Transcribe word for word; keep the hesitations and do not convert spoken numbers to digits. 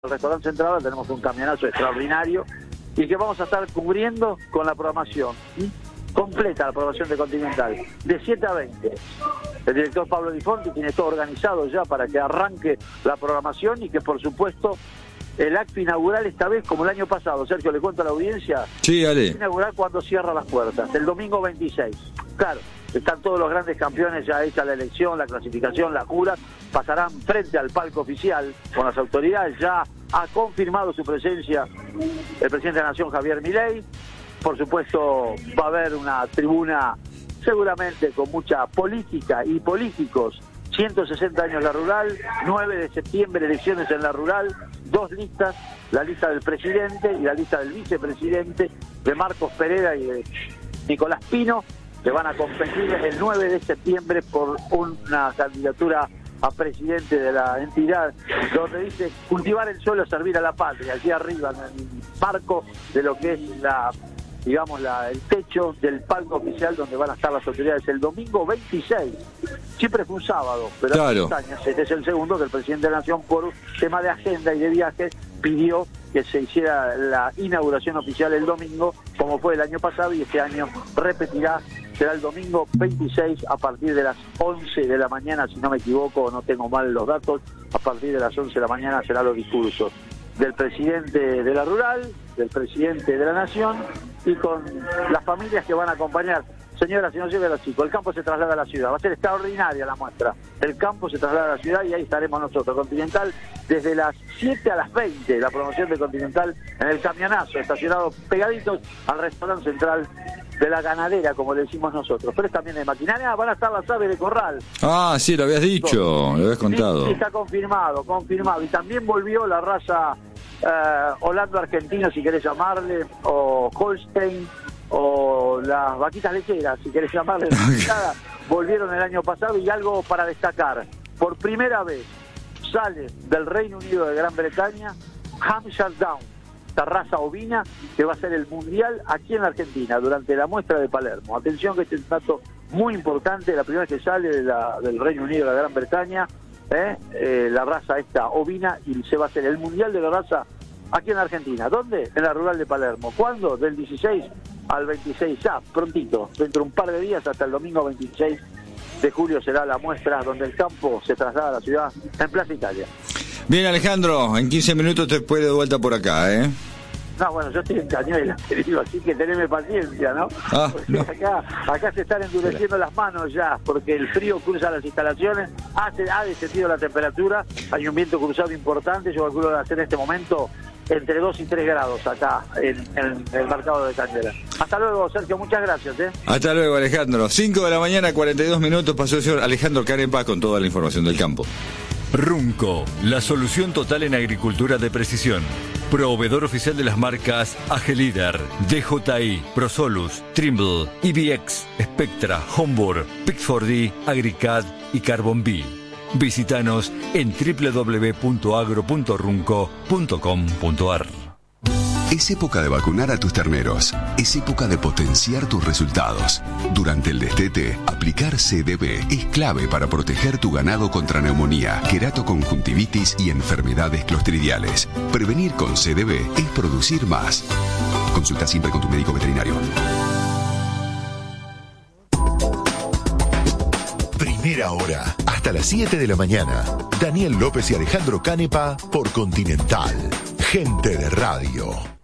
El restaurante Central tenemos un camionazo extraordinario y que vamos a estar cubriendo con la programación ¿sí? completa, la programación de Continental, de siete a veinte. El director Pablo Di Fonti tiene todo organizado ya para que arranque la programación y que por supuesto el acto inaugural esta vez como el año pasado. Sergio, le cuento a la audiencia. Sí, dale. Inaugural cuando cierra las puertas, el domingo veintiséis. Claro, están todos los grandes campeones ya hecha la elección, la clasificación, la jura, pasarán frente al palco oficial con las autoridades. Ya ha confirmado su presencia el presidente de la Nación, Javier Milei. Por supuesto va a haber una tribuna seguramente con mucha política y políticos. ciento sesenta años la rural, nueve de septiembre elecciones en la rural, dos listas, la lista del presidente y la lista del vicepresidente, de Marcos Pereira y de Nicolás Pino, que van a competir el nueve de septiembre por una candidatura a presidente de la entidad, donde dice cultivar el suelo, servir a la patria, aquí arriba, en el marco de lo que es la, digamos, la, el techo del palco oficial donde van a estar las autoridades el domingo veintiséis. Siempre fue un sábado, pero claro. hace años, este es el segundo que el presidente de la Nación, por tema de agenda y de viajes, pidió que se hiciera la inauguración oficial el domingo, como fue el año pasado, y este año repetirá. Será el domingo veintiséis a partir de las once de la mañana, si no me equivoco, no tengo mal los datos, a partir de las once de la mañana serán los discursos del presidente de la rural, del presidente de la Nación y con las familias que van a acompañar. Señora, si no lleve a los chicos, el campo se traslada a la ciudad, va a ser extraordinaria la muestra. El campo se traslada a la ciudad y ahí estaremos nosotros, Continental, desde las siete a las veinte, la promoción de Continental en el camionazo, estacionado pegaditos al restaurante Central de la ganadera, como le decimos nosotros, pero es también de maquinaria. Van a estar las aves de corral. Ah, sí, lo habías dicho, lo habías contado. Sí, sí, está confirmado, confirmado. Y también volvió la raza uh, Holando-Argentino, si querés llamarle, o Holstein, o las vaquitas lecheras, si querés llamarle. Volvieron el año pasado y algo para destacar. Por primera vez sale del Reino Unido de Gran Bretaña Hampshire Down, esta raza ovina que va a ser el mundial aquí en la Argentina durante la muestra de Palermo. Atención que este es un dato muy importante, la primera vez que sale de la, del Reino Unido de la Gran Bretaña, ¿eh? Eh, la raza esta ovina, y se va a hacer el mundial de la raza aquí en la Argentina. ¿Dónde? En la rural de Palermo. ¿Cuándo? Del dieciséis al veintiséis, ya prontito, dentro de un par de días, hasta el domingo veintiséis de julio será la muestra donde el campo se traslada a la ciudad en Plaza Italia. Bien, Alejandro, en quince minutos te puede de vuelta por acá, ¿eh? No, bueno, yo estoy en Cañuelas, querido, así que teneme paciencia, ¿no? Ah, no. Acá, acá se están endureciendo las manos ya, porque el frío cruza las instalaciones, hace, ha descendido la temperatura, hay un viento cruzado importante, yo calculo hacer en este momento entre dos y tres grados acá en, en el mercado de Cañuelas. Hasta luego, Sergio, muchas gracias, ¿eh? Hasta luego, Alejandro. cinco de la mañana, cuarenta y dos minutos, pasó el señor Alejandro Canepa con toda la información del campo. Runco, la solución total en agricultura de precisión. Proveedor oficial de las marcas Agelíder, D J I, Prosolus, Trimble, E B X, Spectra, Homburg, Pixford D, Agricad y Carbon B. Visítanos en doble u doble u doble u punto agro punto runco punto com punto ar. Es época de vacunar a tus terneros. Es época de potenciar tus resultados. Durante el destete, aplicar C D B es clave para proteger tu ganado contra neumonía, queratoconjuntivitis y enfermedades clostridiales. Prevenir con C D B es producir más. Consulta siempre con tu médico veterinario. Primera hora, hasta las siete de la mañana. Daniel López y Alejandro Canepa por Continental. Gente de radio.